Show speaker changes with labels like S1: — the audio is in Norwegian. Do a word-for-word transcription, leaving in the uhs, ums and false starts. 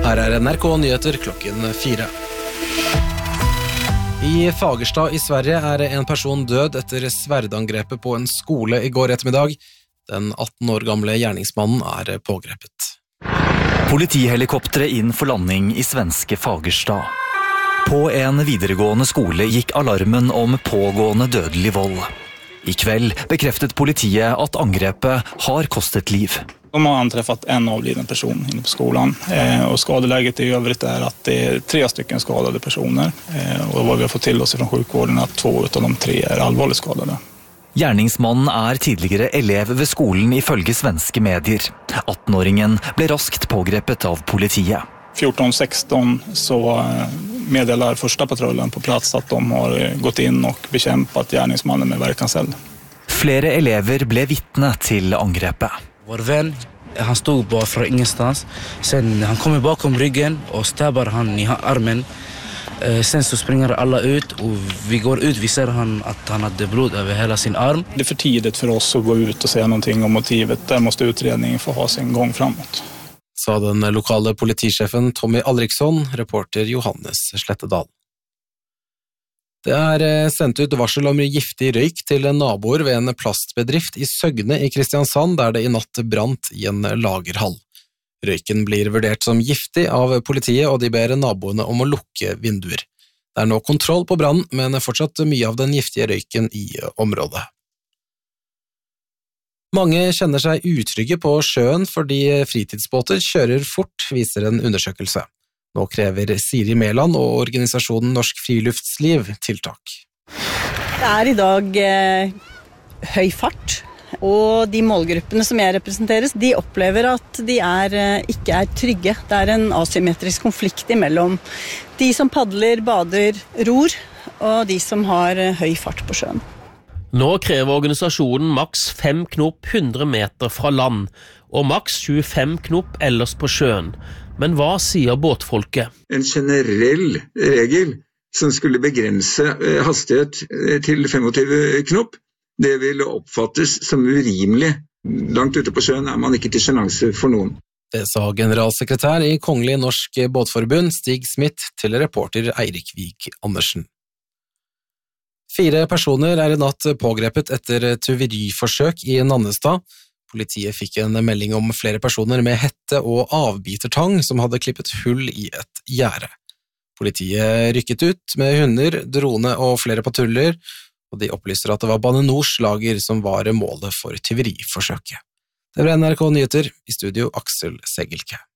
S1: Her er N R K Nyheter klokken fire. I Fagersta i Sverige er en person død etter sverdangrepet på en skole i går ettermiddag. Den atten år gamle gjerningsmannen er pågrepet.
S2: Politihelikoptre inn for landing i svenske Fagersta. På en videregående skole gikk alarmen om pågående dødelig vold. I kveld bekreftet politiet at angrepet har kostet liv.
S3: De har anträffat en avliden person inne på skolan eh, och skadeläget i övrigt är att det är tre stycken skadade personer eh, och vad vi har fått till oss från sjukvården är att två av de tre är allvarligt skadade.
S2: Gjerningsmannen er tidligere elev ved skolen ifølge svenske medier. atten-åringen ble raskt pågrepet av politiet.
S3: fjorton sexton så meddelar första patrullen på plats att de har gått in och bekämpat gärningsmannen med verkanseld.
S2: Flere elever ble vittne til angrepet.
S4: Vår vän, han stod bara från ingenstans. Sen han kommer bakom ryggen och stabbar han i armen. Sen så springer alla ut och vi går ut, vi ser han att han hade blod över hela sin arm.
S3: Det är för tidigt för oss att gå ut och säga någonting om motivet. Där måste utredningen få ha sin gång framåt.
S1: Sa den lokale politisjefen Tommy Alriksson, reporter Johannes Slettedal. Det er sendt ut varsel om giftig røyk til naboer ved en plastbedrift i Søgne i Kristiansand, der det i natt brant i en lagerhall. Røyken blir vurdert som giftig av politiet, og de ber naboene om å lukke vinduer. Det er nå kontroll på brannen, men fortsatt mye av den giftige røyken i området. Mange kjenner seg utrygge på sjøen fordi fritidsbåter kjører fort, viser en undersøkelse. Nå krever Siri Mæland og organisasjonen Norsk Friluftsliv tiltak.
S5: Det er i dag eh, høy fart, og de målgruppene som jeg representerer, de opplever at de er, eh, ikke er trygge. Det er en asymmetrisk konflikt mellom de som padler, bader, ror, og de som har eh, høy fart på sjøen.
S6: Nå krever organisasjonen maks fem knop hundre meter fra land, og maks tjuefem knop ellers på sjøen. Men hva sier båtfolket?
S7: En generell regel som skulle begrense hastighet til tjuefem knop, det vil oppfattes som urimelig. Langt ute på sjøen er man ikke til sjenanse for noen.
S1: Det sa generalsekretær i Kongelig Norsk Båtforbund Stig Smith til reporter Eirik Vik Andersen. Fire personer er i natt pågrepet etter tyveriforsøk i Nannestad. Politiet fikk en melding om flere personer med hette og avbitertang som hadde klippet hull i et gjerde. Politiet rykket ut med hunder, drone og flere patruljer, og de opplyser at det var Bane Nors lager som var målet for tyveriforsøket. Det var N R K Nyheter, i studio Aksel Segelke.